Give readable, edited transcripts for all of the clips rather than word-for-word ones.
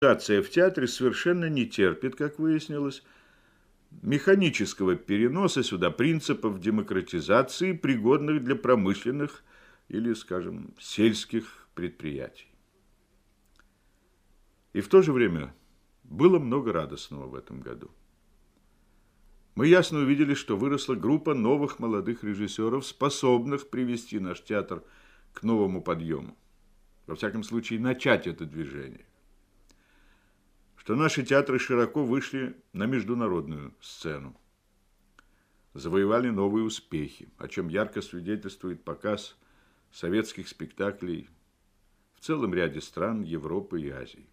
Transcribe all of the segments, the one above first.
Организация в театре совершенно не терпит, как выяснилось, механического переноса сюда принципов демократизации, пригодных для промышленных или, скажем, сельских предприятий. И в то же время было много радостного в этом году. Мы ясно увидели, что выросла группа новых молодых режиссеров, способных привести наш театр к новому подъему. Во всяком случае, начать это движение. Что наши театры широко вышли на международную сцену. Завоевали новые успехи, о чем ярко свидетельствует показ советских спектаклей в целом ряде стран Европы и Азии.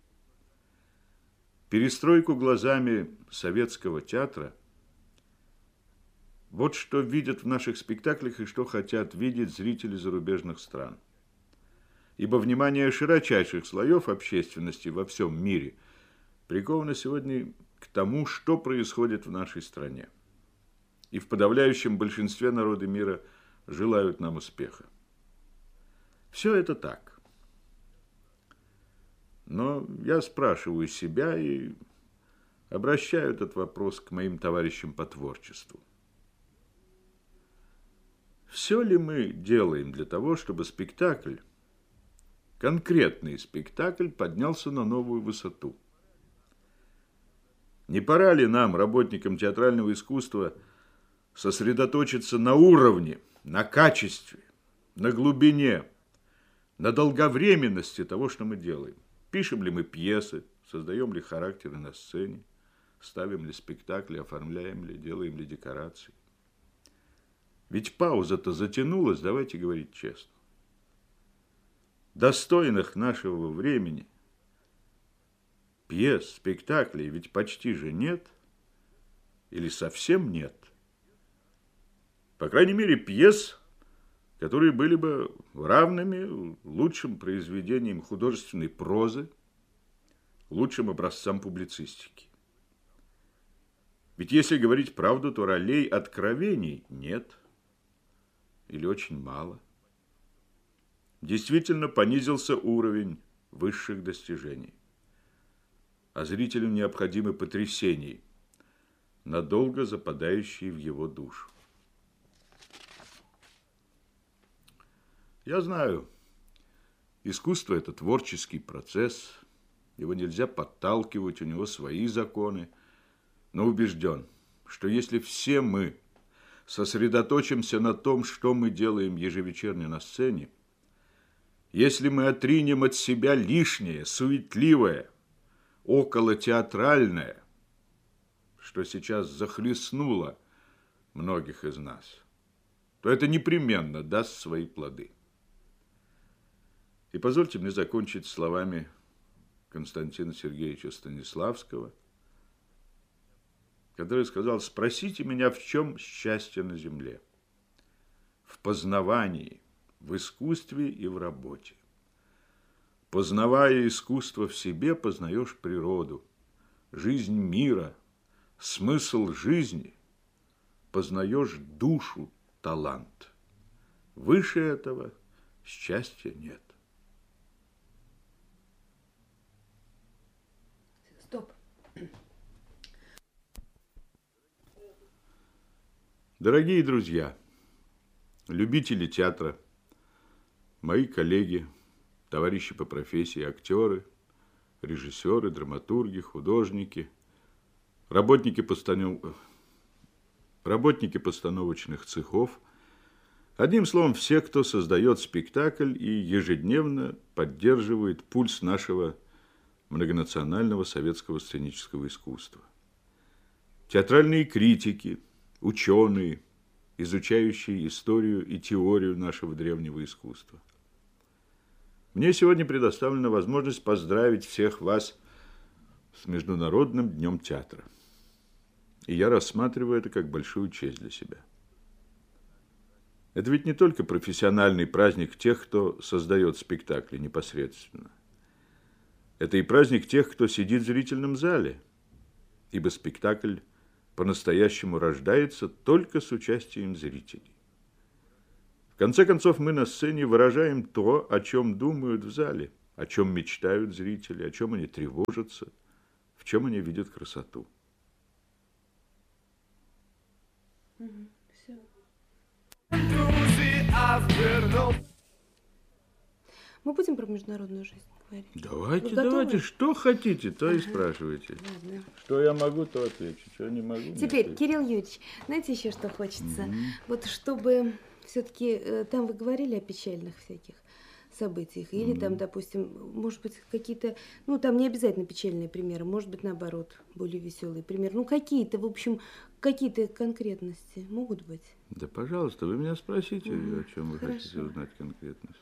Перестройку глазами советского театра – вот что видят в наших спектаклях и что хотят видеть зрители зарубежных стран. Ибо внимание широчайших слоев общественности во всем мире приковано сегодня к тому, что происходит в нашей стране. И в подавляющем большинстве народы мира желают нам успеха. Все это так. Но я спрашиваю себя и обращаю этот вопрос к моим товарищам по творчеству. Все ли мы делаем для того, чтобы спектакль, конкретный спектакль, поднялся на новую высоту? Не пора ли нам, работникам театрального искусства, сосредоточиться на уровне, на качестве, на глубине, на долговременности того, что мы делаем? Пишем ли мы пьесы, создаем ли характеры на сцене, ставим ли спектакли, оформляем ли, делаем ли декорации? Ведь пауза-то затянулась, давайте говорить честно. Достойных нашего времени пьес, спектаклей ведь почти же нет или совсем нет. По крайней мере, пьес, которые были бы равными лучшим произведениям художественной прозы, лучшим образцам публицистики. Ведь если говорить правду, то ролей откровений нет или очень мало. Действительно понизился уровень высших достижений. А зрителю необходимы потрясения, надолго западающие в его душу. Я знаю, искусство – это творческий процесс, его нельзя подталкивать, у него свои законы, но убежден, что если все мы сосредоточимся на том, что мы делаем ежевечерне на сцене, если мы отринем от себя лишнее, суетливое, околотеатральное, что сейчас захлестнуло многих из нас, то это непременно даст свои плоды. И позвольте мне закончить словами Константина Сергеевича Станиславского, который сказал: «Спросите меня, в чем счастье на земле? В познавании, в искусстве и в работе. Познавая искусство в себе, познаешь природу, жизнь мира, смысл жизни, познаешь душу, талант. Выше этого счастья нет». Стоп. Дорогие друзья, любители театра, мои коллеги, товарищи по профессии, актеры, режиссеры, драматурги, художники, работники постановочных цехов, одним словом, все, кто создает спектакль и ежедневно поддерживает пульс нашего многонационального советского сценического искусства. Театральные критики, ученые, изучающие историю и теорию нашего древнего искусства. Мне сегодня предоставлена возможность поздравить всех вас с Международным днем театра. И я рассматриваю это как большую честь для себя. Это ведь не только профессиональный праздник тех, кто создает спектакли непосредственно. Это и праздник тех, кто сидит в зрительном зале, ибо спектакль по-настоящему рождается только с участием зрителей. В конце концов, мы на сцене выражаем то, о чем думают в зале, о чем мечтают зрители, о чем они тревожатся, в чем они видят красоту. Все. Мы будем про международную жизнь говорить? Давайте, давайте, что хотите, то и спрашивайте. Ладно. Что я могу, то отвечу, что не могу, Теперь, Кирилл Юрьевич, знаете еще что хочется? Вот чтобы все-таки, там вы говорили о печальных всяких событиях, или там, допустим, может быть, какие-то, ну, там не обязательно печальные примеры, может быть, наоборот, более веселые примеры. Ну, какие-то, в общем, какие-то конкретности могут быть? Да, пожалуйста, вы меня спросите, о чем вы хотите узнать конкретность.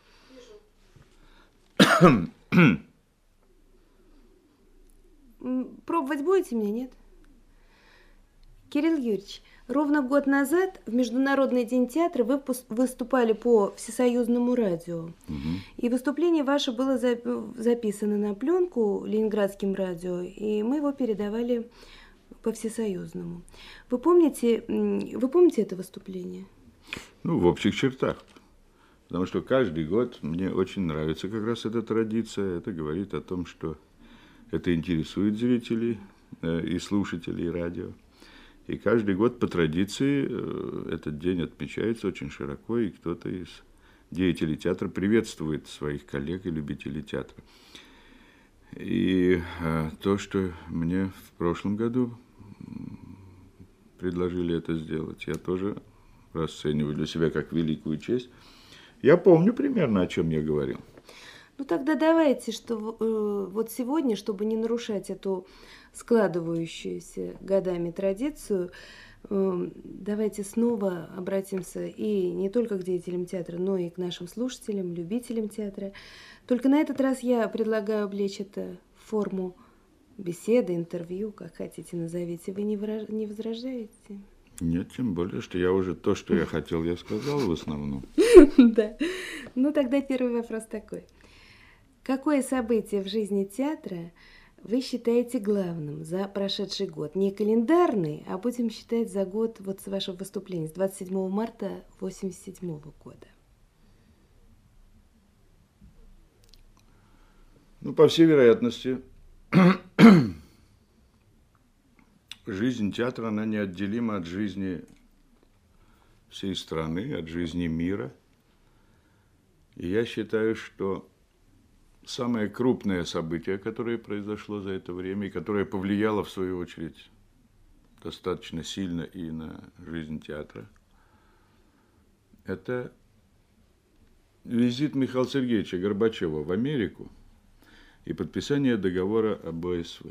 Пробовать будете меня, нет? Кирилл Юрьевич, ровно год назад в Международный день театра вы выступали по всесоюзному радио. И выступление ваше было записано на пленку Ленинградским радио, и мы его передавали по всесоюзному. Вы помните это выступление? Ну, в общих чертах. Потому что каждый год мне очень нравится как раз эта традиция. Это говорит о том, что это интересует зрителей и слушателей радио. И каждый год по традиции этот день отмечается очень широко, и кто-то из деятелей театра приветствует своих коллег и любителей театра. И то, что мне в прошлом году предложили это сделать, я тоже расцениваю для себя как великую честь. Я помню примерно, о чем я говорил. Ну тогда давайте, что вот сегодня, чтобы не нарушать эту складывающуюся годами традицию, давайте снова обратимся и не только к деятелям театра, но и к нашим слушателям, любителям театра. Только на этот раз я предлагаю облечь это в форму беседы, интервью, как хотите назовите. Вы не возражаете? Нет, тем более, что я уже то, что я хотел, я сказал в основном. Да. Ну тогда первый вопрос такой. Какое событие в жизни театра вы считаете главным за прошедший год? Не календарный, а будем считать за год вот с вашего выступления, с 27 марта 1987 года. Ну, по всей вероятности, жизнь театра, она неотделима от жизни всей страны, от жизни мира. И я считаю, что самое крупное событие, которое произошло за это время, и которое повлияло, в свою очередь, достаточно сильно и на жизнь театра, это визит Михаила Сергеевича Горбачева в Америку и подписание договора об ОСВ.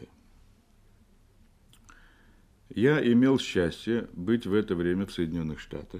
Я имел счастье быть в это время в Соединенных Штатах.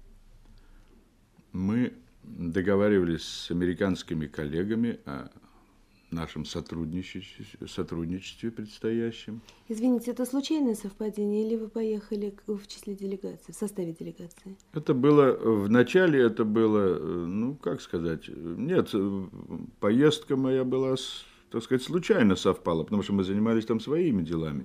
Мы договаривались с американскими коллегами о нашем сотрудничестве предстоящем. Извините, это случайное совпадение или вы поехали в числе делегации, в составе делегации? Это было, в начале это было, ну, как сказать, нет, поездка моя была, так сказать, случайно совпала, потому что мы занимались там своими делами.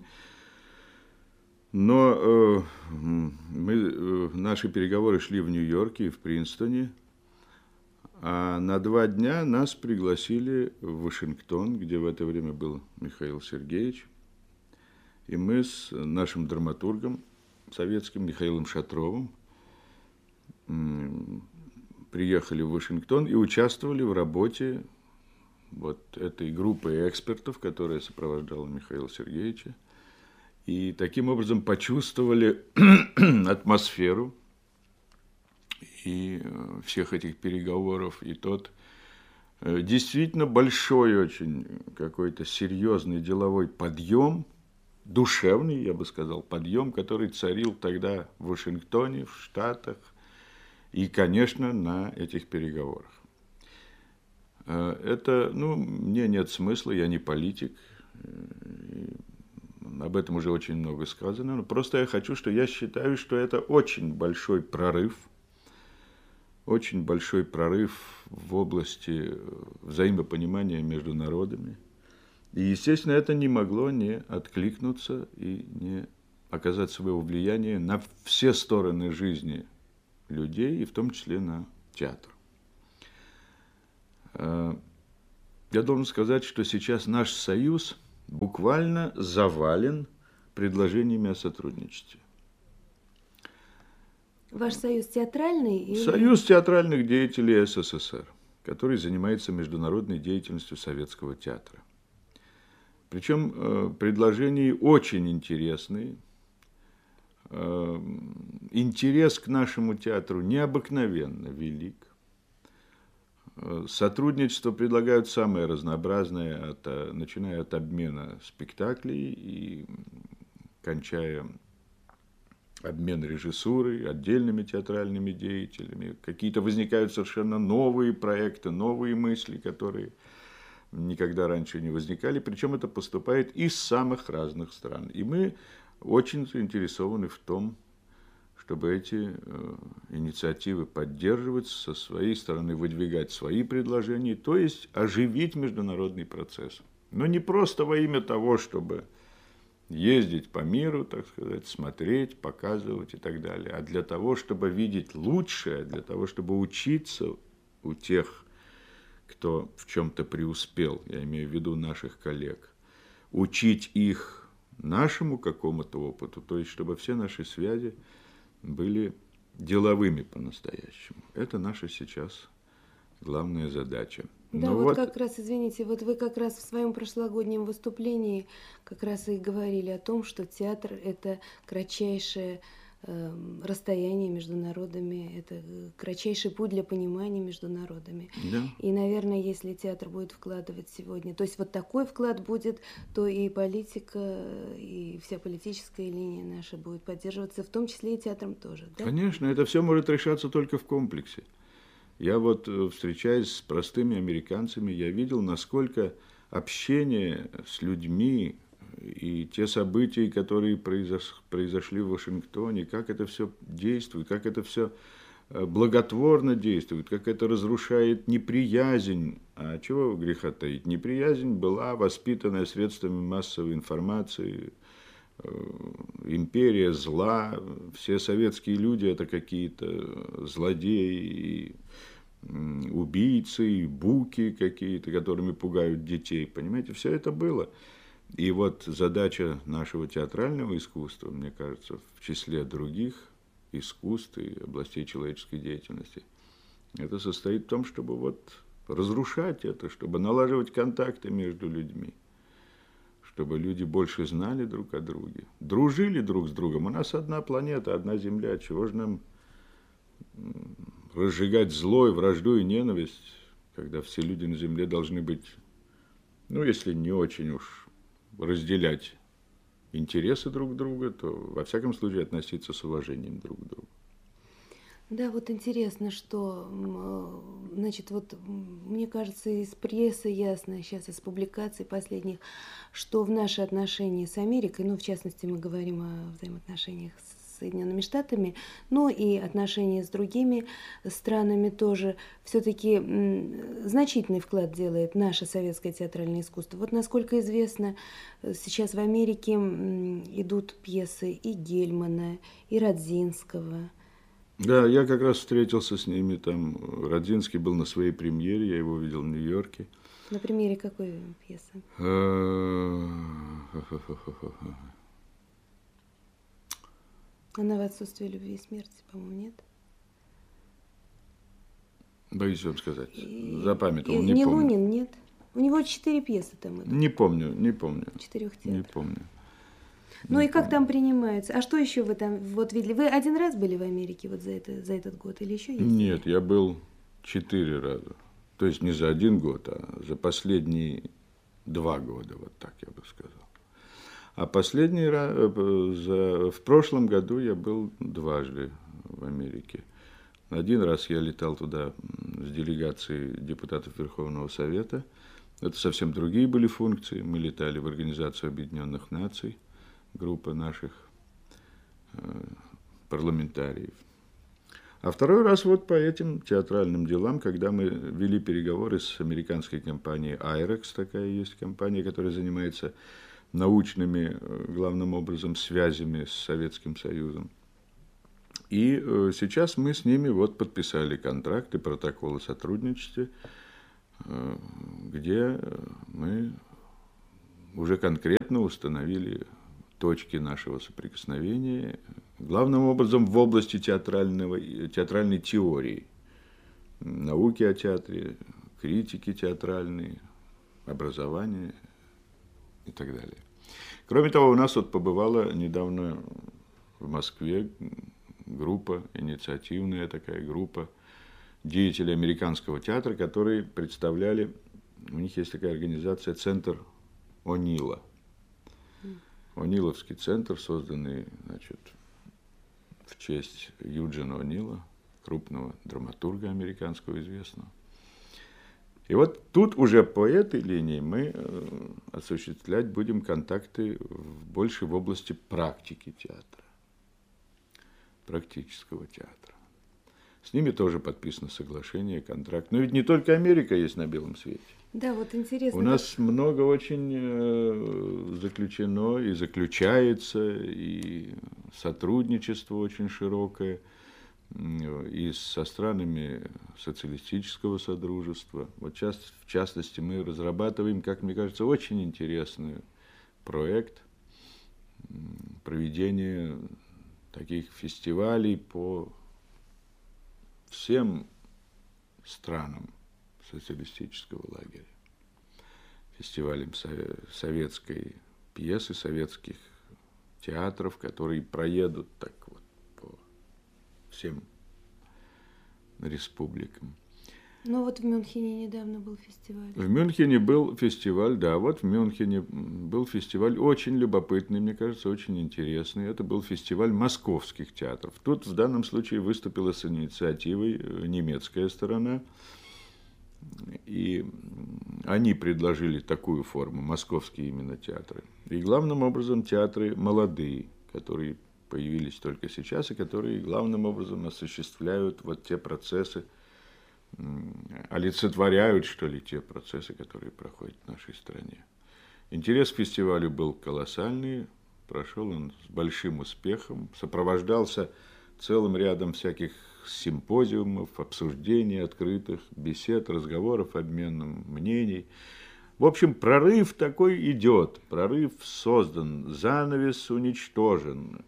Но наши переговоры шли в Нью-Йорке и в Принстоне, а на 2 дня нас пригласили в Вашингтон, где в это время был Михаил Сергеевич, и мы с нашим драматургом советским Михаилом Шатровым приехали в Вашингтон и участвовали в работе вот этой группы экспертов, которая сопровождала Михаила Сергеевича. И таким образом почувствовали атмосферу и всех этих переговоров, и тот действительно большой очень какой-то серьезный деловой подъем, душевный, я бы сказал, подъем, который царил тогда в Вашингтоне, в Штатах и, конечно, на этих переговорах. Это, ну, мне нет смысла, я не политик, об этом уже очень много сказано, но просто я я считаю, что это очень большой прорыв в области взаимопонимания между народами. И, естественно, это не могло не откликнуться и не оказать своего влияния на все стороны жизни людей, и в том числе на театр. Я должен сказать, что сейчас наш союз буквально завален предложениями о сотрудничестве. Ваш союз театральный? Или... Союз театральных деятелей СССР, который занимается международной деятельностью советского театра. Причем предложения очень интересные. Интерес к нашему театру необыкновенно велик. Сотрудничество предлагают самое разнообразное, начиная от обмена спектаклей и кончая обмен режиссурой, отдельными театральными деятелями. Какие-то возникают совершенно новые проекты, новые мысли, которые никогда раньше не возникали. Причем это поступает из самых разных стран. И мы очень заинтересованы в том, чтобы эти инициативы поддерживать, со своей стороны выдвигать свои предложения, то есть оживить международный процесс. Но не просто во имя того, чтобы ездить по миру, так сказать, смотреть, показывать и так далее, а для того, чтобы видеть лучшее, для того, чтобы учиться у тех, кто в чем-то преуспел, я имею в виду наших коллег, учить их нашему какому-то опыту, то есть чтобы все наши связи были деловыми по-настоящему. Это наша сейчас главная задача. Да, вот как раз, извините, вот вы как раз в своем прошлогоднем выступлении как раз и говорили о том, что театр – это кратчайшее расстояние между народами, это кратчайший путь для понимания между народами. Да. И, наверное, если театр будет вкладывать сегодня, то есть вот такой вклад будет, то и политика, и вся политическая линия наша будет поддерживаться, в том числе и театром тоже. Да? Конечно, это все может решаться только в комплексе. Я вот, встречаясь с простыми американцами, я видел, насколько общение с людьми и те события, которые произошли в Вашингтоне, как это все действует, как это все благотворно действует, как это разрушает неприязнь. А чего греха таить? Неприязнь была воспитанная средствами массовой информации, империя зла, все советские люди это какие-то злодеи, убийцы, и буки какие-то, которыми пугают детей. Понимаете, все это было. И вот задача нашего театрального искусства, мне кажется, в числе других искусств и областей человеческой деятельности, это состоит в том, чтобы вот разрушать это, чтобы налаживать контакты между людьми, чтобы люди больше знали друг о друге, дружили друг с другом. У нас одна планета, одна Земля. Чего же нам разжигать зло и вражду и ненависть, когда все люди на Земле должны быть, ну, если не очень уж разделять интересы друг друга, то, во всяком случае, относиться с уважением друг к другу. Да, вот интересно, что, значит, вот мне кажется, из прессы ясно, сейчас из публикаций последних, что в наши отношения с Америкой, ну, в частности, мы говорим о взаимоотношениях с Соединенными Штатами, но и отношения с другими странами тоже, все-таки значительный вклад делает наше советское театральное искусство. Вот, насколько известно, сейчас в Америке идут пьесы и Гельмана, и Радзинского. Да, я как раз встретился с ними, там Радзинский был на своей премьере, я его видел в Нью-Йорке. На премьере какой пьесы? Она в отсутствии любви и смерти, по-моему, нет? Боюсь вам сказать, запамятовал, не не помню. Лунин, нет? У него 4 пьесы там идут. Не помню. 4 театров. Не помню. Ну и как там принимаются? А что еще вы там вот видели? Вы один раз были в Америке вот за этот год или еще есть? Нет, я был 4 раза. То есть не за 1 год, а за последние 2 года, вот так я бы сказал. А последний раз, в прошлом году я был 2 в Америке. 1 раз я летал туда с делегацией депутатов Верховного Совета. Это совсем другие были функции. Мы летали в Организацию Объединенных Наций, группа наших парламентариев. А 2 раз вот по этим театральным делам, когда мы вели переговоры с американской компанией IREX, такая есть компания, которая занимается научными, главным образом, связями с Советским Союзом. И сейчас мы с ними вот подписали контракты, протоколы сотрудничества. где мы уже конкретно установили точки нашего соприкосновения, главным образом в области театральной теории, науки о театре, критики театральной, образования и так далее. Кроме того, у нас вот побывала недавно в Москве группа, инициативная такая группа деятелей американского театра, которые представляли, у них есть такая организация «Центр О'Нила». О'Ниловский центр, созданный, значит, в честь Юджина О'Нила, крупного драматурга американского известного. И вот тут уже по этой линии мы осуществлять будем контакты больше в области практики театра, практического театра. С ними тоже подписано соглашение, контракт. Но ведь не только Америка есть на белом свете. Да, вот интересно. У нас много очень заключено и заключается, и сотрудничество очень широкое, и со странами социалистического содружества. Вот в частности, мы разрабатываем, как мне кажется, очень интересный проект проведения таких фестивалей по всем странам социалистического лагеря. Фестивалем советской пьесы, советских театров, которые проедут так вот по всем республикам. Ну вот в Мюнхене недавно был фестиваль. В Мюнхене был фестиваль, да, вот в Мюнхене был фестиваль очень любопытный, мне кажется, очень интересный. Это был фестиваль московских театров. Тут в данном случае выступила с инициативой немецкая сторона. И они предложили такую форму, московские именно театры. И главным образом театры молодые, которые появились только сейчас, и которые главным образом осуществляют вот те процессы, олицетворяют, что ли, те процессы, которые проходят в нашей стране. Интерес к фестивалю был колоссальный, прошел он с большим успехом, сопровождался целым рядом всяких симпозиумов, обсуждений, открытых бесед, разговоров, обменом мнений. В общем, прорыв такой идет, прорыв создан, занавес уничтожен,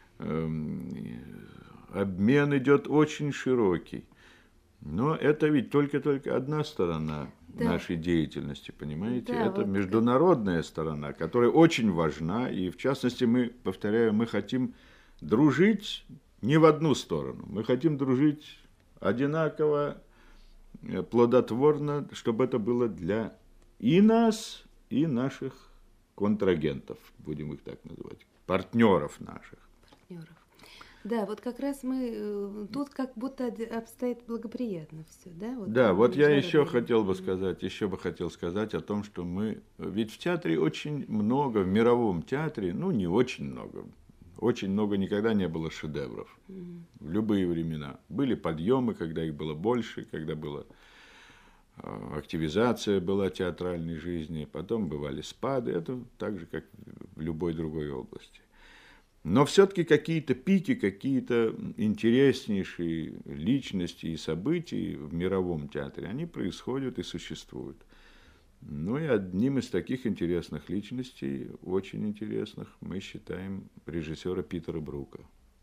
обмен идет очень широкий. Но это ведь только одна сторона нашей деятельности, понимаете? Да, это вот международная сторона, которая очень важна. И в частности, мы, повторяю, мы хотим дружить не в одну сторону. Мы хотим дружить одинаково, плодотворно, чтобы это было для и нас, и наших контрагентов, будем их так называть, партнеров наших. Партнеров. Да, вот как раз мы тут как будто обстоит благоприятно все, да? Вот, да, вот я еще хотел сказать о том, что мы, ведь в театре очень много, в мировом театре, ну не очень много никогда не было шедевров в любые времена. Были подъемы, когда их было больше, когда была активизация была театральной жизни, потом бывали спады, это так же, как в любой другой области. Но все-таки какие-то пики, какие-то интереснейшие личности и события в мировом театре, они происходят и существуют. Ну и одним из таких интересных личностей, очень интересных, мы считаем режиссера Питера Брука.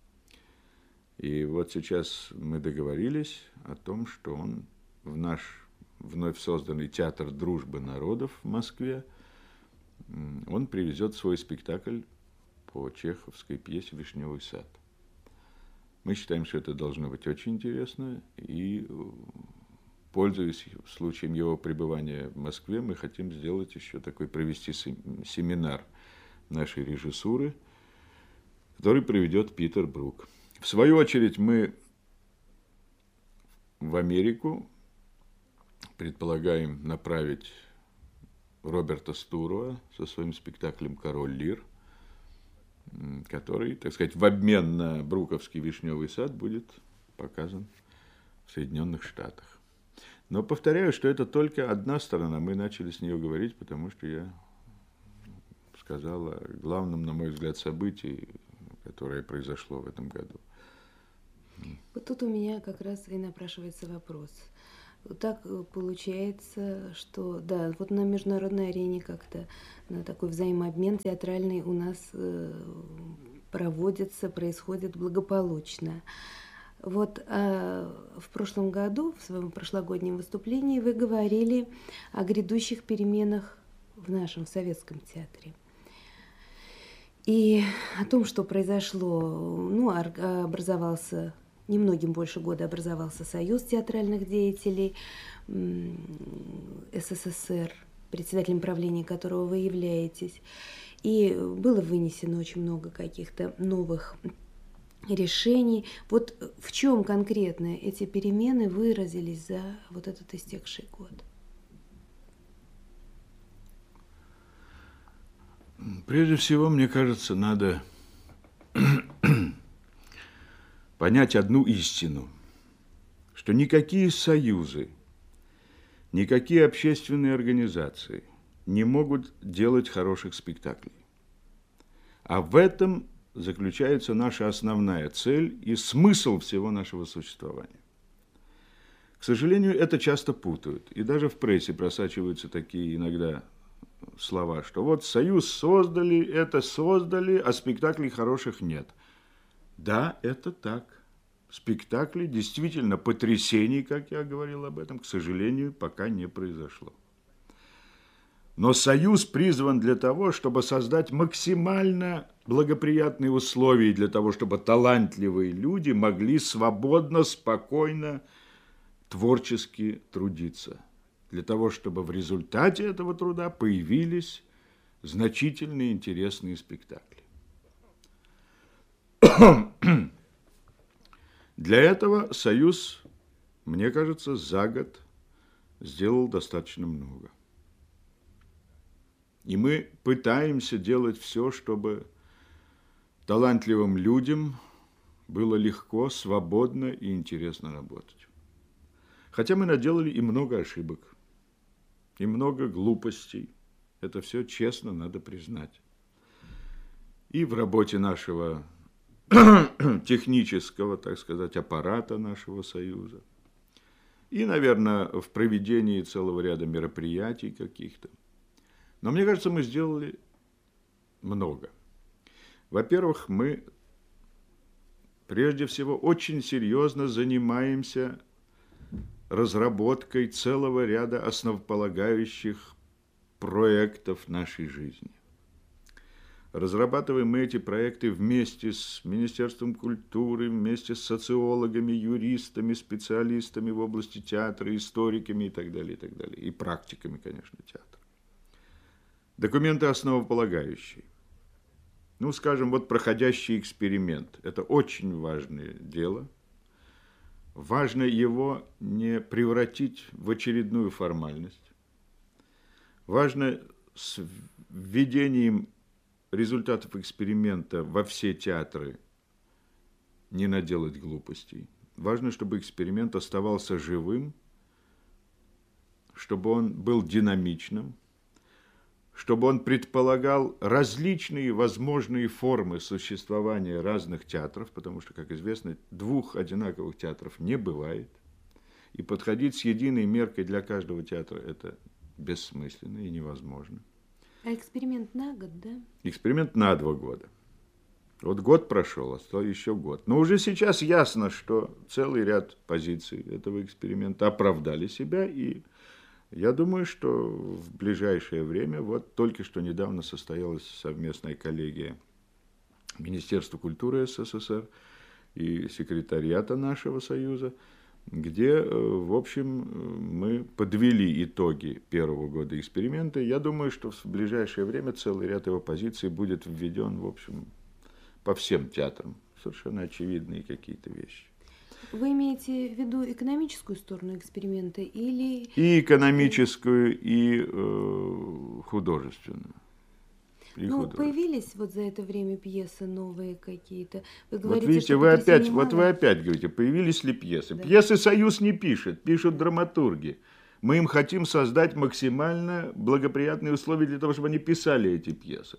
И вот сейчас мы договорились о том, что он в наш вновь созданный театр дружбы народов в Москве, он привезет свой спектакль по чеховской пьесе «Вишневый сад». Мы считаем, что это должно быть очень интересно, и, пользуясь случаем его пребывания в Москве, мы хотим сделать еще такой, провести семинар нашей режиссуры, который проведет Питер Брук. В свою очередь мы в Америку предполагаем направить Роберта Стуруа со своим спектаклем «Король Лир», который, так сказать, в обмен на бруковский «Вишневый сад» будет показан в Соединенных Штатах. Но повторяю, что это только одна сторона. Мы начали с нее говорить, потому что я сказал о главном, на мой взгляд, событии, которое произошло в этом году. Вот тут у меня как раз и напрашивается вопрос. так получается, что да, вот на международной арене как-то на такой взаимообмен театральный у нас происходит благополучно. Вот в прошлом году, в своем прошлогоднем выступлении, вы говорили о грядущих переменах в нашем советском театре. И о том, что произошло, ну, образовался, немногим больше года образовался Союз театральных деятелей СССР, председателем правления которого вы являетесь. И было вынесено очень много каких-то новых решений. Вот в чем конкретно эти перемены выразились за вот этот истекший год? Прежде всего, мне кажется, надо понять одну истину, что никакие союзы, никакие общественные организации не могут делать хороших спектаклей. А в этом заключается наша основная цель и смысл всего нашего существования. К сожалению, это часто путают. И даже в прессе просачиваются такие иногда слова, что вот союз создали, а спектаклей хороших нет. Да, это так. Спектакли действительно потрясений, как я говорил об этом, к сожалению, пока не произошло. Но союз призван для того, чтобы создать максимально благоприятные условия для того, чтобы талантливые люди могли свободно, спокойно, творчески трудиться. Для того, чтобы в результате этого труда появились значительные интересные спектакли. Для этого Союз, мне кажется, за год сделал достаточно много. И мы пытаемся делать все, чтобы талантливым людям было легко, свободно и интересно работать. Хотя мы наделали и много ошибок, и много глупостей. Это все честно надо признать. И в работе нашего технического, так сказать, аппарата нашего Союза. И, наверное, в проведении целого ряда мероприятий каких-то. Но мне кажется, мы сделали много. Во-первых, мы прежде всего очень серьезно занимаемся разработкой целого ряда основополагающих проектов нашей жизни. Разрабатываем мы эти проекты вместе с Министерством культуры, вместе с социологами, юристами, специалистами в области театра, историками и так далее, и так далее. И практиками, конечно, театра. Документы основополагающие. Ну, скажем, вот проходящий эксперимент. Это очень важное дело. Важно его не превратить в очередную формальность. Важно с введением результатов эксперимента во все театры не наделать глупостей. Важно, чтобы эксперимент оставался живым, чтобы он был динамичным, чтобы он предполагал различные возможные формы существования разных театров, потому что, как известно, двух одинаковых театров не бывает. И подходить с единой меркой для каждого театра – это бессмысленно и невозможно. А эксперимент на год, да? Эксперимент на 2 года. Вот год прошел, остался еще год. Но уже сейчас ясно, что целый ряд позиций этого эксперимента оправдали себя. И я думаю, что в ближайшее время, вот только что недавно состоялась совместная коллегия Министерства культуры СССР и секретариата нашего Союза, где, в общем, мы подвели итоги первого года эксперимента. Я думаю, что в ближайшее время целый ряд его позиций будет введен, в общем, по всем театрам. Совершенно очевидные какие-то вещи. Вы имеете в виду экономическую сторону эксперимента или... И экономическую, и художественную. Появились вот за это время пьесы новые какие-то? Вы говорите, вот видите, вы опять говорите, появились ли пьесы? Да. Пьесы Союз не пишет, пишут драматурги. Мы им хотим создать максимально благоприятные условия для того, чтобы они писали эти пьесы.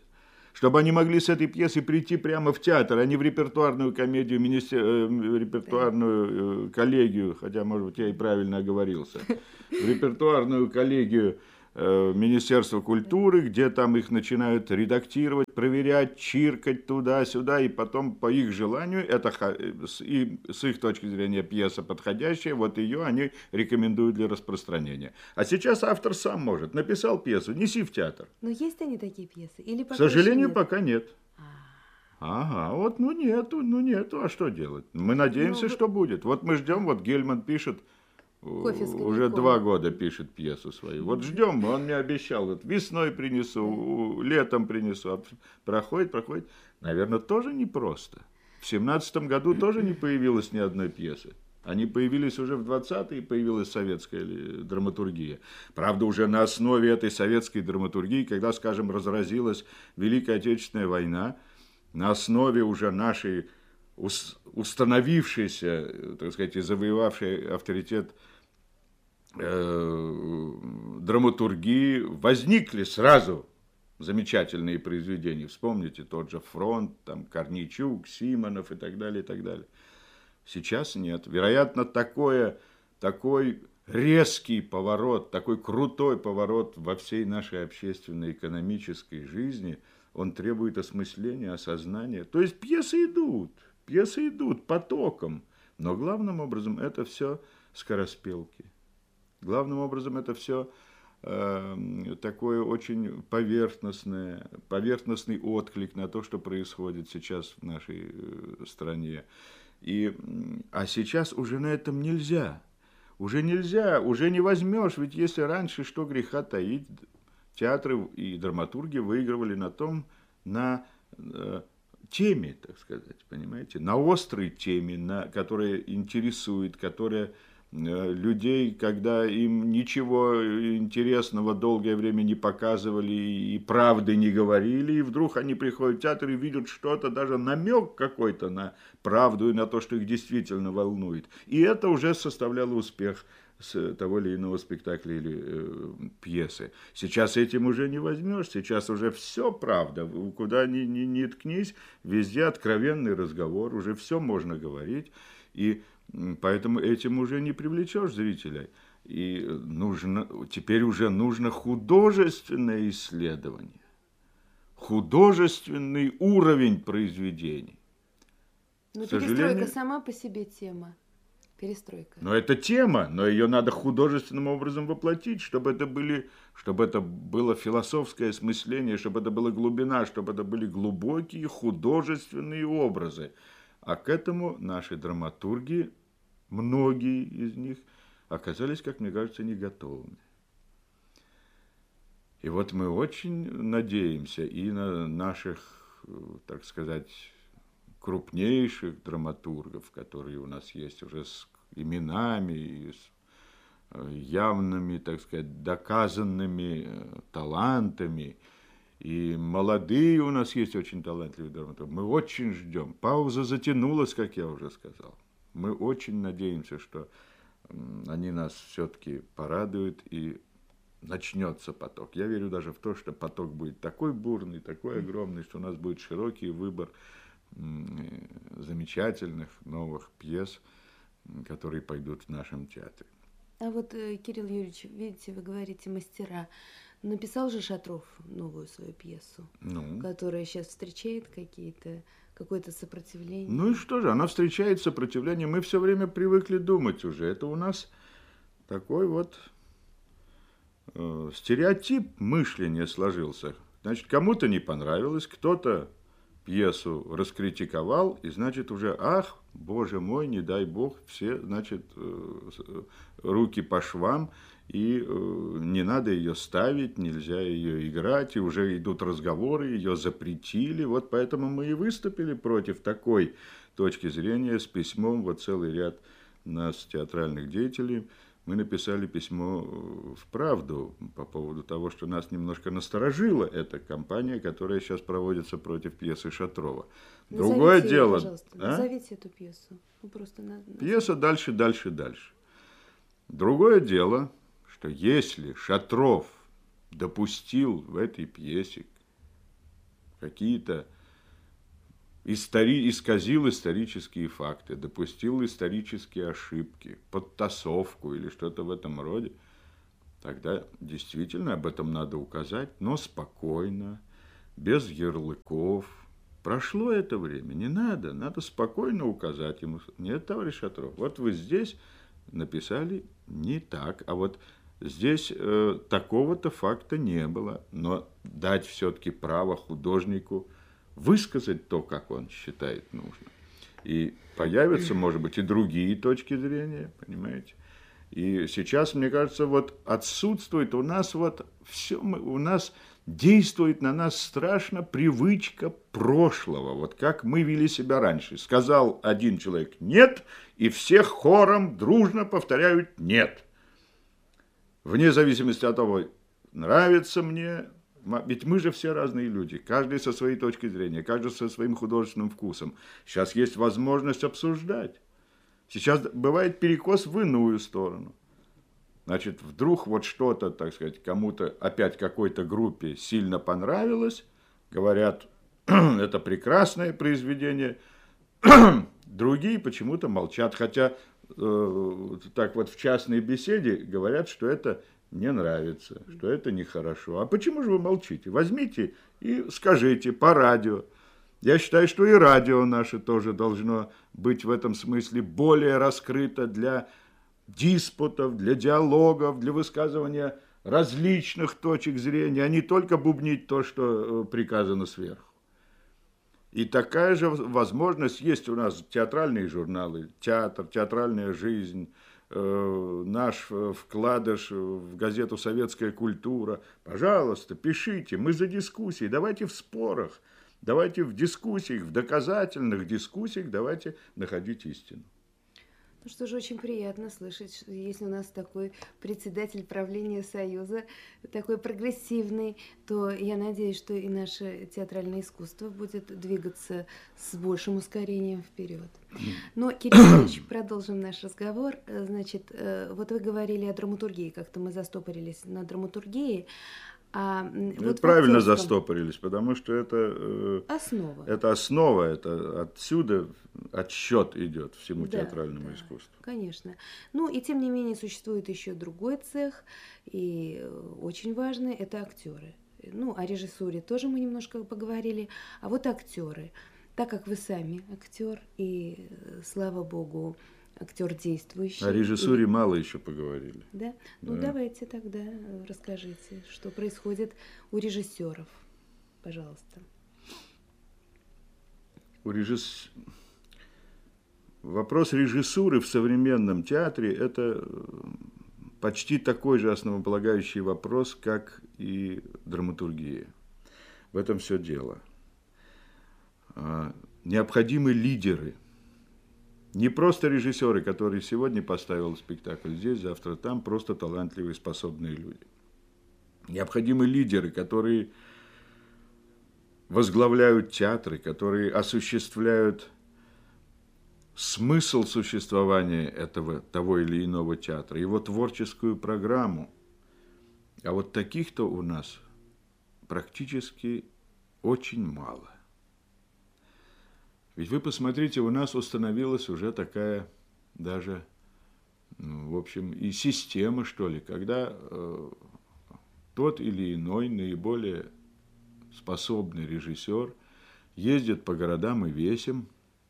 чтобы они могли с этой пьесой прийти прямо в театр, а не в репертуарную комедию, репертуарную коллегию, хотя, может быть, я и правильно оговорился, в репертуарную коллегию Министерства культуры, где там их начинают редактировать, проверять, чиркать туда-сюда, и потом по их желанию, это и с их точки зрения пьеса подходящая, вот ее они рекомендуют для распространения. А сейчас автор сам может. Написал пьесу, неси в театр. Но есть они такие пьесы? Или пока К сожалению, нет? пока нет. Ага, вот нету, а что делать? Мы надеемся, что будет. Вот мы ждем, вот Гельман пишет, уже 2 года пишет пьесу свою. Вот ждем, он мне обещал, вот весной принесу, летом принесу. Проходит. Наверное, тоже непросто. В 17 году тоже не появилось ни одной пьесы. Они появились уже в 20-е, появилась советская драматургия. Правда, уже на основе этой советской драматургии, когда, скажем, разразилась Великая Отечественная война, на основе уже нашей установившейся, так сказать, и завоевавшей авторитет драматургии, возникли сразу замечательные произведения. Вспомните тот же «Фронт», там Корнейчук, Симонов и так далее, и так далее. Сейчас нет. Вероятно, такой резкий поворот, такой крутой поворот во всей нашей общественной экономической жизни, он требует осмысления, осознания. То есть пьесы идут потоком, но главным образом это все скороспелки. Главным образом это все такое очень поверхностный отклик на то, что происходит сейчас в нашей стране. А сейчас уже на этом нельзя. Уже не возьмешь. Ведь если раньше, что греха таить, театры и драматурги выигрывали на теме, так сказать, понимаете, на острой теме, которая интересует, которая людей, когда им ничего интересного долгое время не показывали и правды не говорили, и вдруг они приходят в театр и видят что-то, даже намек какой-то на правду и на то, что их действительно волнует. И это уже составляло успех с того или иного спектакля или пьесы. Сейчас этим уже не возьмешь, сейчас уже все правда. Куда ни ткнись, везде откровенный разговор, уже все можно говорить, и поэтому этим уже не привлечешь зрителя. И теперь уже нужно художественное исследование, художественный уровень произведений. Но перестройка сама по себе тема. Перестройка. Но это тема, но ее надо художественным образом воплотить, чтобы это было философское осмысление, чтобы это была глубина, чтобы это были глубокие художественные образы. А к этому наши драматурги, многие из них, оказались, как мне кажется, не готовыми. И вот мы очень надеемся и на наших, так сказать, крупнейших драматургов, которые у нас есть уже с именами и с явными, так сказать, доказанными талантами. И молодые у нас есть очень талантливые драматурги. Мы очень ждем. Пауза затянулась, как я уже сказал. Мы очень надеемся, что они нас все-таки порадуют и начнется поток. Я верю даже в то, что поток будет такой бурный, такой огромный, что у нас будет широкий выбор замечательных новых пьес, которые пойдут в нашем театре. А вот, Кирилл Юрьевич, видите, вы говорите мастера. Написал же Шатров новую свою пьесу, которая сейчас встречает какое-то сопротивление. Ну и что же, она встречает сопротивление. Мы все время привыкли думать уже. Это у нас такой вот стереотип мышления сложился. Значит, кому-то не понравилось, кто-то пьесу раскритиковал, и, значит, уже, ах, боже мой, не дай бог, все, значит, руки по швам, и не надо ее ставить, нельзя ее играть, и уже идут разговоры, ее запретили. Вот поэтому мы и выступили против такой точки зрения с письмом, вот целый ряд нас, театральных деятелей. Мы написали письмо в «Правду» по поводу того, что нас немножко насторожила эта кампания, которая сейчас проводится против пьесы Шатрова. Другое дело... Пожалуйста, назовите эту пьесу. Пьеса «Дальше, дальше, дальше». Другое дело, что если Шатров допустил в этой пьесе какие-то исказил исторические факты, допустил исторические ошибки, подтасовку или что-то в этом роде, тогда действительно об этом надо указать, но спокойно, без ярлыков. Прошло это время, не надо, надо спокойно указать ему. Нет, товарищ Шатров, вот вы здесь написали не так, а вот здесь такого-то факта не было, но дать все-таки право художнику высказать то, как он считает нужно. И появятся, может быть, и другие точки зрения, понимаете. И сейчас, мне кажется, вот отсутствует у нас вот все, у нас действует на нас страшно привычка прошлого, вот как мы вели себя раньше. Сказал один человек «нет», и все хором дружно повторяют «нет». Вне зависимости от того, нравится мне, ведь мы же все разные люди, каждый со своей точки зрения, каждый со своим художественным вкусом. Сейчас есть возможность обсуждать. Сейчас бывает перекос в иную сторону. Значит, вдруг вот что-то, так сказать, кому-то, опять какой-то группе сильно понравилось, говорят, это прекрасное произведение, другие почему-то молчат, хотя так вот в частной беседе говорят, что это не нравится, что это нехорошо. А почему же вы молчите? Возьмите и скажите по радио. Я считаю, что и радио наше тоже должно быть в этом смысле более раскрыто для диспутов, для диалогов, для высказывания различных точек зрения, а не только бубнить то, что приказано сверху. И такая же возможность есть у нас театральные журналы, театр, театральная жизнь, наш вкладыш в газету «Советская культура». Пожалуйста, пишите, мы за дискуссии, давайте в спорах, давайте в дискуссиях, в доказательных дискуссиях давайте находить истину. Ну что же, очень приятно слышать, если у нас такой председатель правления Союза, такой прогрессивный, то я надеюсь, что и наше театральное искусство будет двигаться с большим ускорением вперед. Но, Кирилл Ильич, продолжим наш разговор. Значит, вот вы говорили о драматургии, как-то мы застопорились на драматургии. Вот правильно застопорились, потому что это основа. Это основа, это отсюда отсчет идет всему театральному искусству. Конечно. Ну и тем не менее существует еще другой цех, и очень важный – это актеры. Ну, о режиссуре тоже мы немножко поговорили, а вот актеры. Так как вы сами актер, и слава богу, актер действующий. О режиссуре мало еще поговорили. Да? Ну, давайте тогда расскажите, что происходит у режиссеров. Пожалуйста. Вопрос режиссуры в современном театре – это почти такой же основополагающий вопрос, как и драматургия. В этом все дело. Необходимы лидеры. Не просто режиссеры, которые сегодня поставил спектакль здесь, завтра там, просто талантливые, способные люди. Необходимы лидеры, которые возглавляют театры, которые осуществляют смысл существования того или иного театра, его творческую программу. А вот таких-то у нас практически очень мало. Ведь вы посмотрите, у нас установилась уже такая даже, в общем, и система, что ли, когда тот или иной наиболее способный режиссер ездит по городам и весям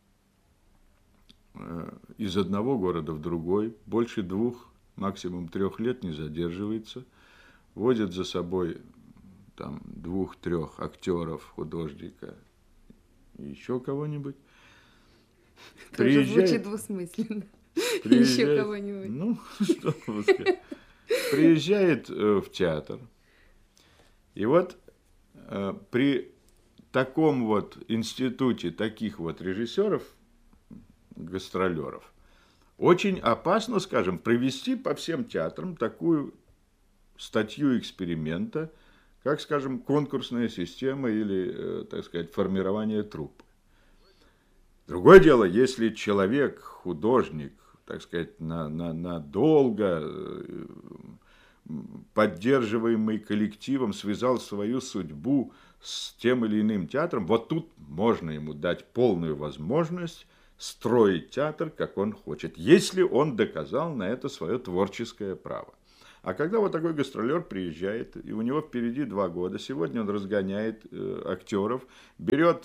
из одного города в другой, больше 2, максимум 3 лет не задерживается, возит за собой там 2-3 актеров, художника, еще кого-нибудь. Тоже звучит двусмысленно. Еще кого-нибудь. Ну, что вы сказать. Приезжает в театр. И вот при таком вот институте таких вот режиссеров, гастролеров, очень опасно, скажем, провести по всем театрам такую статью эксперимента, как, скажем, конкурсная система или, так сказать, формирование труппы. Другое дело, если человек, художник, так сказать, надолго поддерживаемый коллективом, связал свою судьбу с тем или иным театром, вот тут можно ему дать полную возможность строить театр, как он хочет, если он доказал на это свое творческое право. А когда вот такой гастролер приезжает, и у него впереди 2 года, сегодня он разгоняет актеров, берет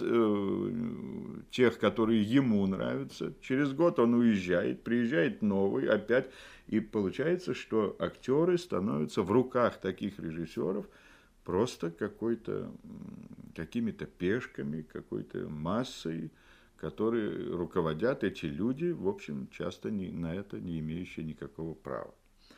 тех, которые ему нравятся, через год он уезжает, приезжает новый опять, и получается, что актеры становятся в руках таких режиссеров просто какими-то пешками, какой-то массой, которые руководят эти люди, в общем, часто на это не имеющие никакого права.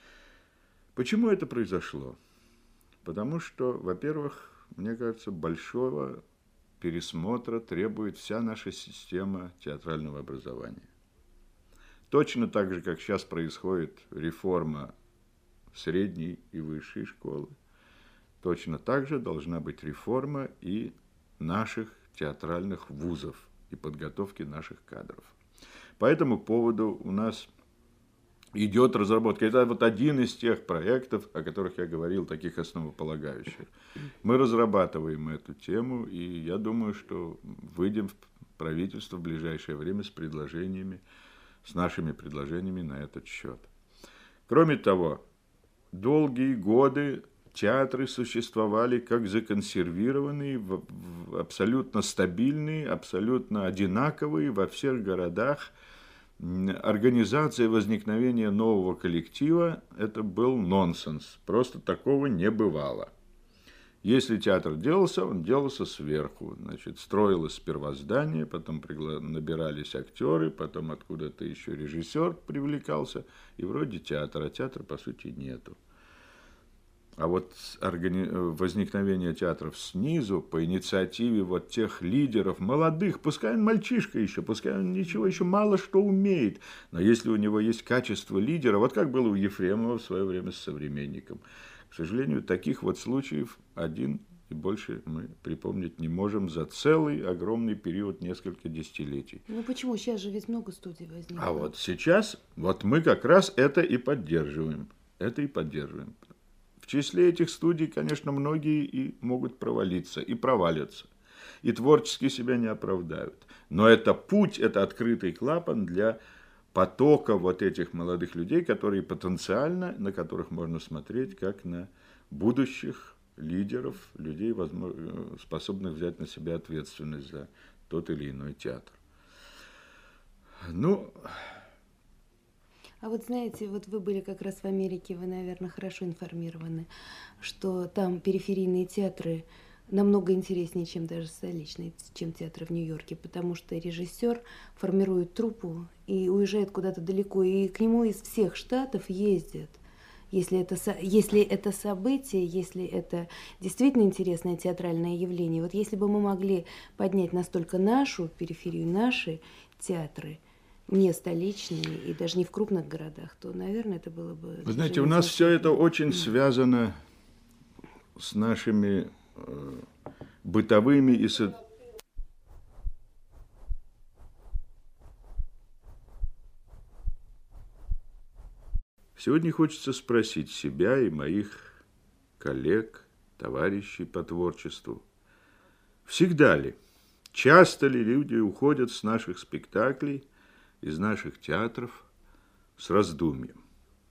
Почему это произошло? Потому что, во-первых, мне кажется, большого пересмотра требует вся наша система театрального образования. Точно так же, как сейчас происходит реформа средней и высшей школы, точно так же должна быть реформа и наших театральных вузов и подготовки наших кадров. По этому поводу у нас идет разработка. Это вот один из тех проектов, о которых я говорил, таких основополагающих. Мы разрабатываем эту тему, и я думаю, что выйдем в правительство в ближайшее время с нашими предложениями на этот счет. Кроме того, долгие годы театры существовали как законсервированные, абсолютно стабильные, абсолютно одинаковые во всех городах. Организация возникновения нового коллектива – это был нонсенс. Просто такого не бывало. Если театр делался, он делался сверху. Значит, строилось сперва здание, потом набирались актеры, потом откуда-то еще режиссер привлекался. И вроде театр, а театра, по сути, нету. А вот возникновение театров снизу, по инициативе вот тех лидеров, молодых, пускай он мальчишка еще, пускай он ничего еще мало что умеет, но если у него есть качество лидера, вот как было у Ефремова в свое время с «Современником». К сожалению, таких вот случаев один и больше мы припомнить не можем за целый огромный период, несколько десятилетий. Ну почему? Сейчас же ведь много студий возникло. А вот сейчас, вот мы как раз это и поддерживаем. В числе этих студий, конечно, многие и могут провалиться, и провалятся, и творчески себя не оправдают. Но это путь, это открытый клапан для потока вот этих молодых людей, которые потенциально, на которых можно смотреть, как на будущих лидеров, людей, способных взять на себя ответственность за тот или иной театр. А вот знаете, вот вы были как раз в Америке, вы, наверное, хорошо информированы, что там периферийные театры намного интереснее, чем даже столичные, чем театры в Нью-Йорке, потому что режиссер формирует труппу и уезжает куда-то далеко, и к нему из всех штатов ездят. Если это событие, если это действительно интересное театральное явление, вот если бы мы могли поднять настолько нашу периферию, наши театры, не столичные и даже не в крупных городах, то, наверное, это было бы... Вы знаете, у нас все это очень связано с нашими бытовыми и... Сегодня хочется спросить себя и моих коллег, товарищей по творчеству, всегда ли, часто ли люди уходят с наших спектаклей, из наших театров с раздумьем.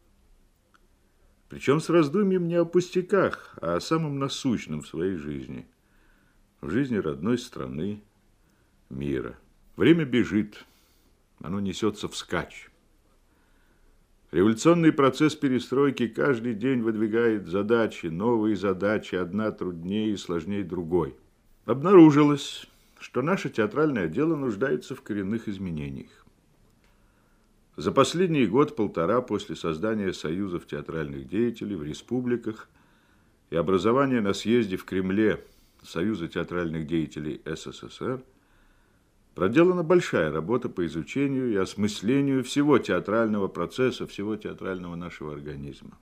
Причем с раздумьем не о пустяках, а о самом насущном в своей жизни, в жизни родной страны, мира. Время бежит, оно несется вскачь. Революционный процесс перестройки каждый день выдвигает задачи, новые задачи, одна труднее и сложнее другой. Обнаружилось, что наше театральное дело нуждается в коренных изменениях. За последний год-полтора после создания союзов театральных деятелей в республиках и образования на съезде в Кремле Союза театральных деятелей СССР проделана большая работа по изучению и осмыслению всего театрального процесса, всего театрального нашего организма.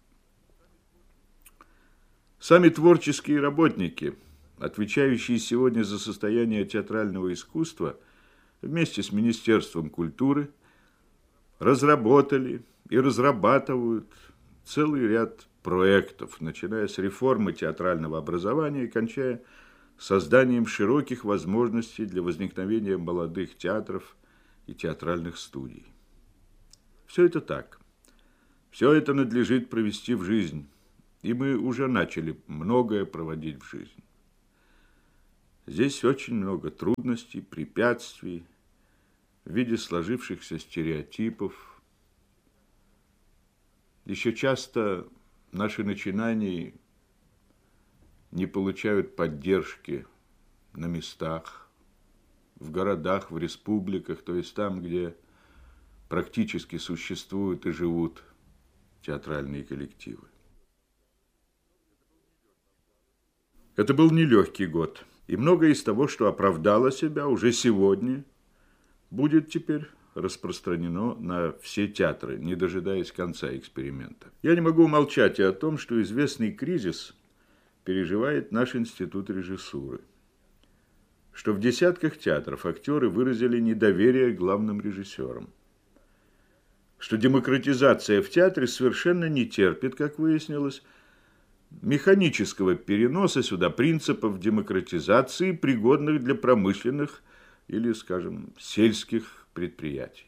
Сами творческие работники, отвечающие сегодня за состояние театрального искусства, вместе с Министерством культуры разработали и разрабатывают целый ряд проектов, начиная с реформы театрального образования и кончая созданием широких возможностей для возникновения молодых театров и театральных студий. Все это так. Все это надлежит провести в жизнь, и мы уже начали многое проводить в жизнь. Здесь очень много трудностей, препятствий в виде сложившихся стереотипов. Еще часто наши начинания не получают поддержки на местах, в городах, в республиках, то есть там, где практически существуют и живут театральные коллективы. Это был нелегкий год, и многое из того, что оправдало себя уже сегодня, будет теперь распространено на все театры, не дожидаясь конца эксперимента. Я не могу умолчать и о том, что известный кризис переживает наш институт режиссуры, что в десятках театров актеры выразили недоверие к главным режиссерам, что демократизация в театре совершенно не терпит, как выяснилось, механического переноса сюда принципов демократизации, пригодных для промышленных или, скажем, сельских предприятий.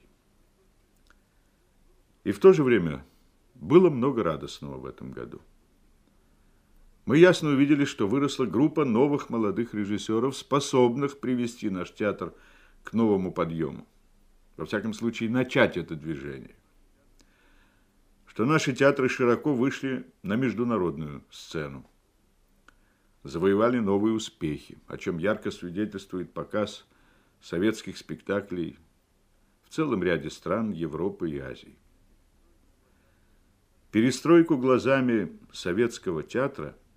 И в то же время было много радостного в этом году. Мы ясно увидели, что выросла группа новых молодых режиссеров, способных привести наш театр к новому подъему. Во всяком случае, начать это движение. Что наши театры широко вышли на международную сцену, завоевали новые успехи, о чем ярко свидетельствует показ советских спектаклей в целом ряде стран Европы и Азии. Перестройку глазами советского театра –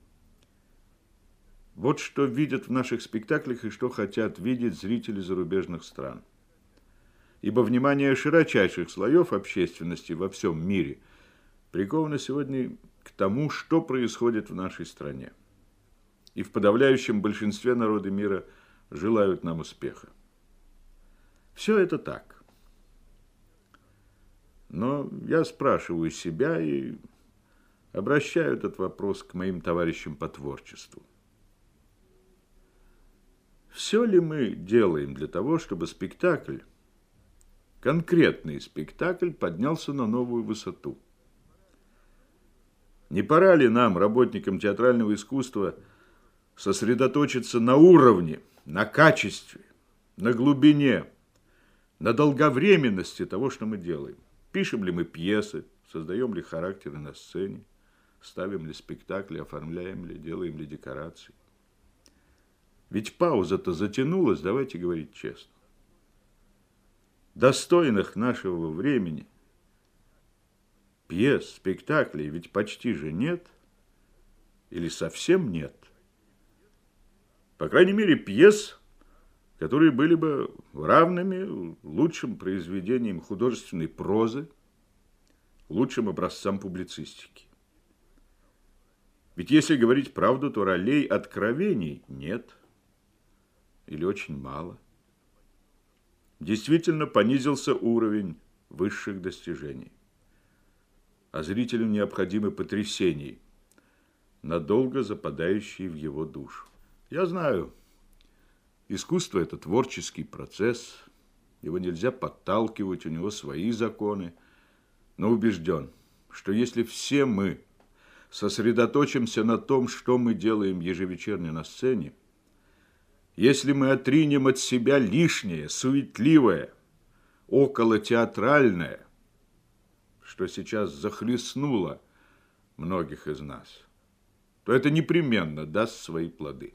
вот что видят в наших спектаклях и что хотят видеть зрители зарубежных стран. Ибо внимание широчайших слоев общественности во всем мире приковано сегодня к тому, что происходит в нашей стране. И в подавляющем большинстве народы мира желают нам успеха. Все это так. Но я спрашиваю себя и обращаю этот вопрос к моим товарищам по творчеству. Все ли мы делаем для того, чтобы спектакль, конкретный спектакль, поднялся на новую высоту? Не пора ли нам, работникам театрального искусства, сосредоточиться на уровне, на качестве, на глубине, на долговременности того, что мы делаем? Пишем ли мы пьесы, создаем ли характеры на сцене, ставим ли спектакли, оформляем ли, делаем ли декорации? Ведь пауза-то затянулась, давайте говорить честно. Достойных нашего времени пьес, спектаклей ведь почти же нет, или совсем нет. По крайней мере, пьес, которые были бы равными лучшим произведениям художественной прозы, лучшим образцам публицистики. Ведь если говорить правду, то ролей откровений нет или очень мало. Действительно понизился уровень высших достижений. А зрителю необходимы потрясения, надолго западающие в его душу. Я знаю, искусство – это творческий процесс, его нельзя подталкивать, у него свои законы, но убежден, что если все мы сосредоточимся на том, что мы делаем ежевечерне на сцене, если мы отринем от себя лишнее, суетливое, околотеатральное, что сейчас захлестнуло многих из нас, то это непременно даст свои плоды.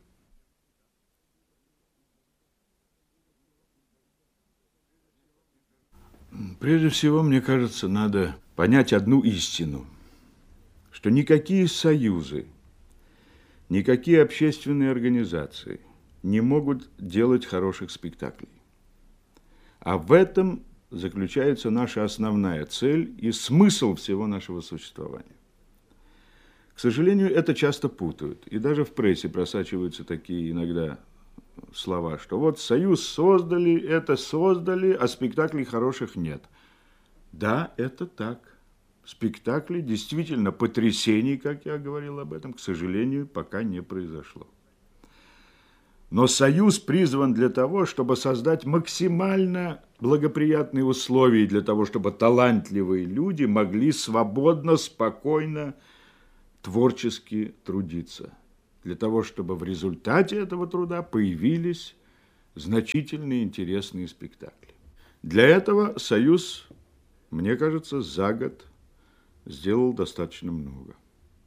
Прежде всего, мне кажется, надо понять одну истину, что никакие союзы, никакие общественные организации не могут делать хороших спектаклей. А в этом заключается наша основная цель и смысл всего нашего существования. К сожалению, это часто путают. И даже в прессе просачиваются такие иногда слова, что вот союз создали, это создали, а спектаклей хороших нет. Да, это так. Спектаклей действительно потрясений, как я говорил об этом, к сожалению, пока не произошло. Но союз призван для того, чтобы создать максимально благоприятные условия для того, чтобы талантливые люди могли свободно, спокойно, творчески трудиться. Для того, чтобы в результате этого труда появились значительные интересные спектакли. Для этого союз, мне кажется, за год сделал достаточно много.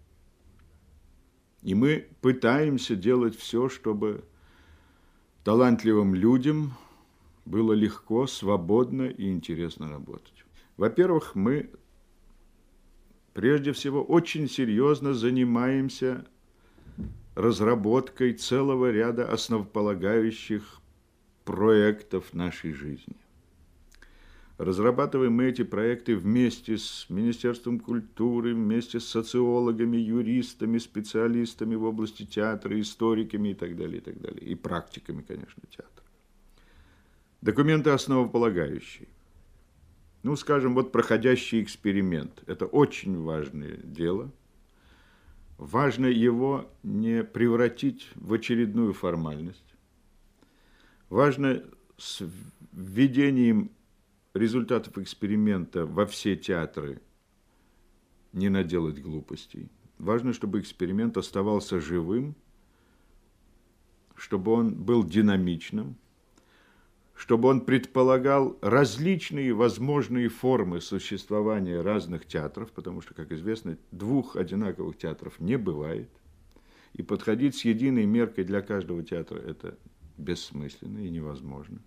И мы пытаемся делать все, чтобы талантливым людям было легко, свободно и интересно работать. Во-первых, мы прежде всего очень серьезно занимаемся разработкой целого ряда основополагающих проектов нашей жизни. Разрабатываем мы эти проекты вместе с Министерством культуры, вместе с социологами, юристами, специалистами в области театра, историками и так далее, и практиками, конечно, театра. Документы основополагающие. Ну, скажем, вот проходящий эксперимент. Это очень важное дело. Важно его не превратить в очередную формальность. Важно с введением результатов эксперимента во все театры не наделать глупостей. Важно, чтобы эксперимент оставался живым, чтобы он был динамичным, чтобы он предполагал различные возможные формы существования разных театров, потому что, как известно, двух одинаковых театров не бывает. И подходить с единой меркой для каждого театра – это бессмысленно и невозможно.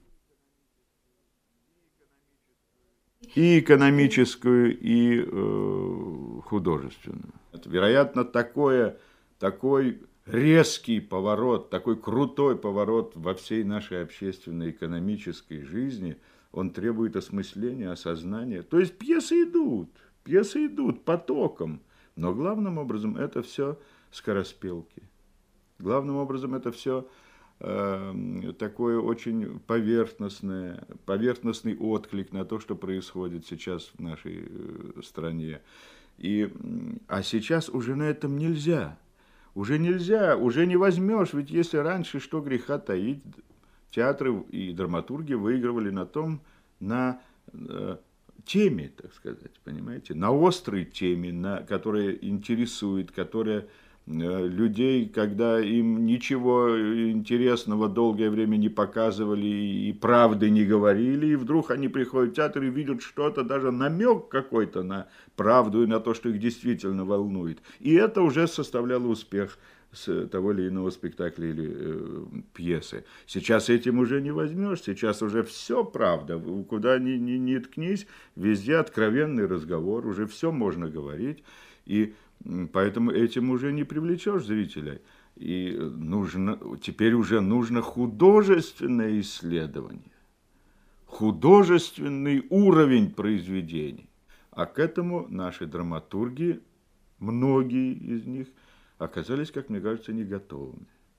И экономическую, и художественную. Вероятно, такой резкий поворот, такой крутой поворот во всей нашей общественной экономической жизни, он требует осмысления, осознания. То есть пьесы идут потоком, но главным образом это все скороспелки. Главным образом это все такое очень поверхностный отклик на то, что происходит сейчас в нашей стране. А сейчас уже на этом нельзя. Уже не возьмешь. Ведь если раньше, что греха таить, театры и драматурги выигрывали на теме, так сказать, понимаете, на острой теме, которая интересует, которая людей, когда им ничего интересного долгое время не показывали и правды не говорили, и вдруг они приходят в театр и видят что-то, даже намек какой-то на правду и на то, что их действительно волнует. И это уже составляло успех с того или иного спектакля или пьесы. Сейчас этим уже не возьмешь, сейчас уже все правда. Куда ни ткнись, везде откровенный разговор, уже все можно говорить. И поэтому этим уже не привлечешь зрителя. И теперь уже нужно художественное исследование, художественный уровень произведений. А к этому наши драматурги, многие из них, оказались, как мне кажется, не готовы.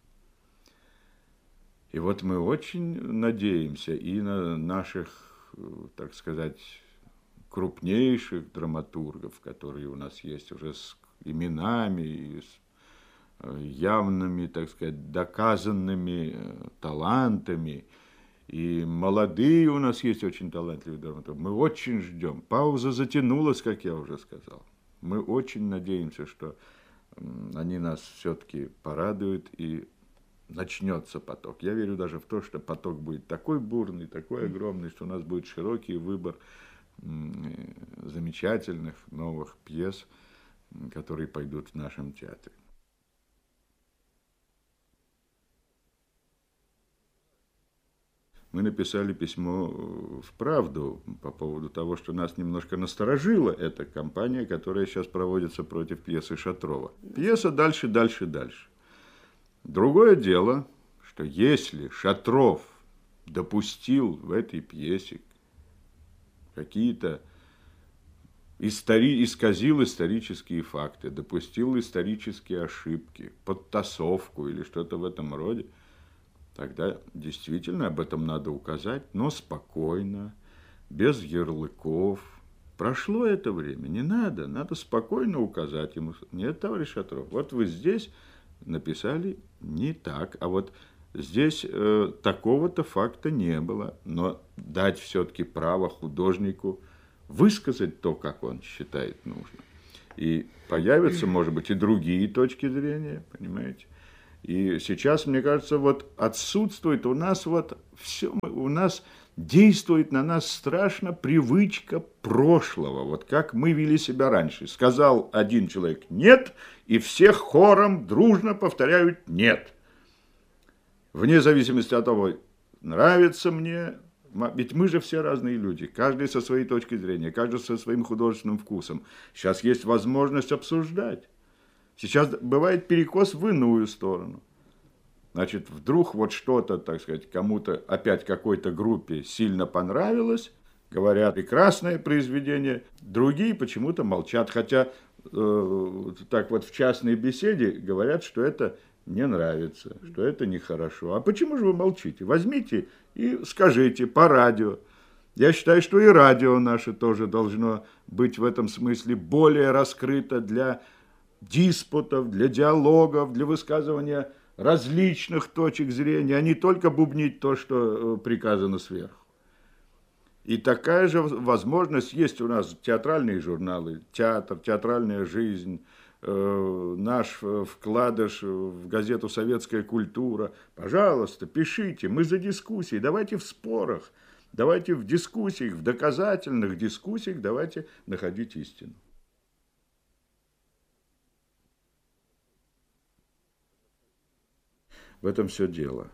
И вот мы очень надеемся и на наших, так сказать, крупнейших драматургов, которые у нас есть уже с именами и с явными, так сказать, доказанными талантами. И молодые у нас есть очень талантливые драматурги. Мы очень ждем. Пауза затянулась, как я уже сказал. Мы очень надеемся, что они нас все-таки порадуют и начнется поток. Я верю даже в то, что поток будет такой бурный, такой огромный, что у нас будет широкий выбор замечательных новых пьес, которые пойдут в нашем театре. Мы написали письмо в «Правду» по поводу того, что нас немножко насторожила эта кампания, которая сейчас проводится против пьесы Шатрова. Пьеса дальше. Другое дело, что если Шатров допустил в этой пьесе какие-то исказил исторические факты, допустил исторические ошибки, подтасовку или что-то в этом роде, тогда действительно об этом надо указать, но спокойно, без ярлыков. Прошло это время, не надо спокойно указать ему. Нет, товарищ Шатров, вот вы здесь написали не так, а вот Здесь такого-то факта не было, но дать все-таки право художнику высказать то, как он считает нужно. И появятся, может быть, и другие точки зрения, понимаете. И сейчас, мне кажется, вот отсутствует у нас вот все, у нас действует на нас страшно привычка прошлого, вот как мы вели себя раньше. Сказал один человек «нет», и все хором дружно повторяют «нет». Вне зависимости от того, нравится мне, ведь мы же все разные люди, каждый со своей точкой зрения, каждый со своим художественным вкусом. Сейчас есть возможность обсуждать. Сейчас бывает перекос в иную сторону. Значит, вдруг вот что-то, так сказать, кому-то, опять какой-то группе сильно понравилось, говорят, прекрасное произведение, другие почему-то молчат, хотя так вот в частной беседе говорят, что это не нравится, что это нехорошо. А почему же вы молчите? Возьмите и скажите по радио. Я считаю, что и радио наше тоже должно быть в этом смысле более раскрыто для диспутов, для диалогов, для высказывания различных точек зрения, а не только бубнить то, что приказано сверху. И такая же возможность есть у нас театральные журналы, театр, театральная жизнь, наш вкладыш в газету «Советская культура». Пожалуйста, пишите, мы за дискуссии, давайте в спорах, давайте в дискуссиях, в доказательных дискуссиях давайте находить истину. В этом все дело.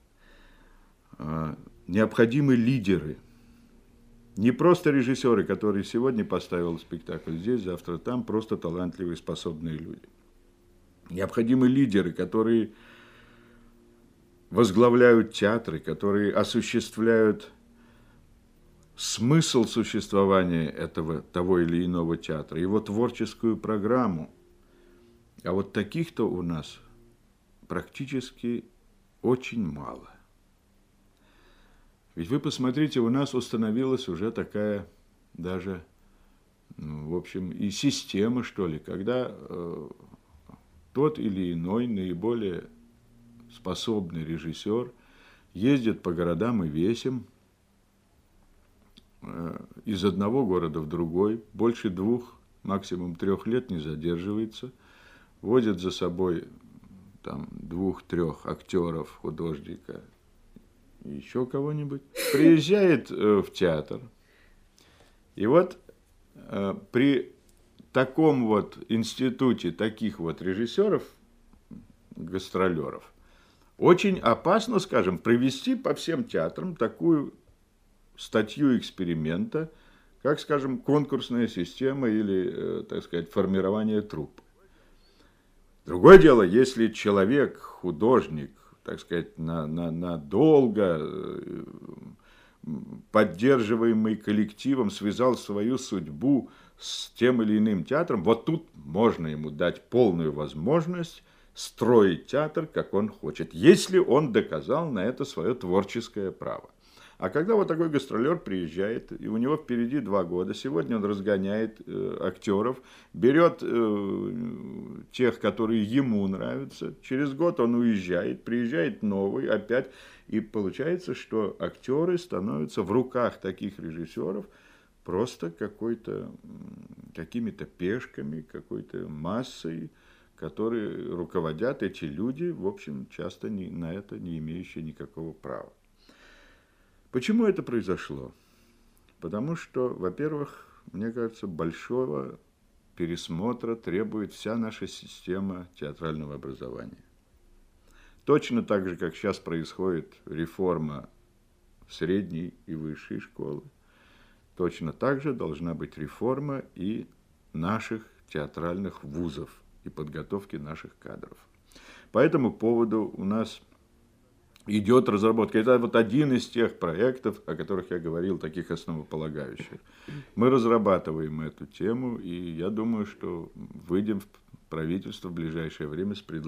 Необходимы лидеры. Не просто режиссеры, которые сегодня поставил спектакль здесь, завтра там, просто талантливые, способные люди. Необходимы лидеры, которые возглавляют театры, которые осуществляют смысл существования этого, того или иного театра, его творческую программу. А вот таких-то у нас практически очень мало. Ведь вы посмотрите, у нас установилась уже такая даже, в общем, и система, что ли, когда тот или иной наиболее способный режиссер ездит по городам и весям из одного города в другой, больше 2, максимум 3 лет не задерживается, возит за собой там 2-3 актеров, художника, еще кого-нибудь, приезжает в театр. И вот при таком вот институте таких вот режиссеров, гастролеров, очень опасно, скажем, провести по всем театрам такую статью эксперимента, как, скажем, конкурсная система или, так сказать, формирование труппы. Другое дело, если человек, художник, так сказать, надолго, поддерживаемый коллективом, связал свою судьбу с тем или иным театром, вот тут можно ему дать полную возможность строить театр, как он хочет, если он доказал на это свое творческое право. А когда вот такой гастролер приезжает, и у него впереди 2 года, сегодня он разгоняет актеров, берет тех, которые ему нравятся, через год он уезжает, приезжает новый опять, и получается, что актеры становятся в руках таких режиссеров просто какими-то пешками, какой-то массой, которые руководят эти люди, в общем, часто на это не имеющие никакого права. Почему это произошло? Потому что, во-первых, мне кажется, большого пересмотра требует вся наша система театрального образования. Точно так же, как сейчас происходит реформа средней и высшей школы, точно так же должна быть реформа и наших театральных вузов и подготовки наших кадров. По этому поводу у нас идет разработка. Это вот один из тех проектов, о которых я говорил, таких основополагающих. Мы разрабатываем эту тему, и я думаю, что выйдем в правительство в ближайшее время с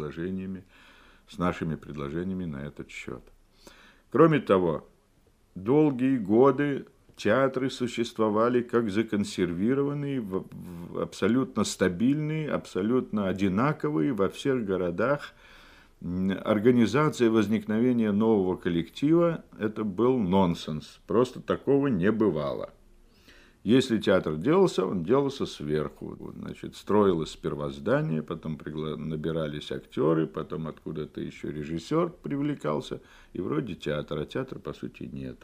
нашими предложениями на этот счет. Кроме того, долгие годы театры существовали как законсервированные, абсолютно стабильные, абсолютно одинаковые во всех городах, организация возникновения нового коллектива – это был нонсенс. Просто такого не бывало. Если театр делался, он делался сверху. Значит, строилось сперва здание, потом набирались актеры, потом откуда-то еще режиссер привлекался, и вроде театр, а театра, по сути, нет.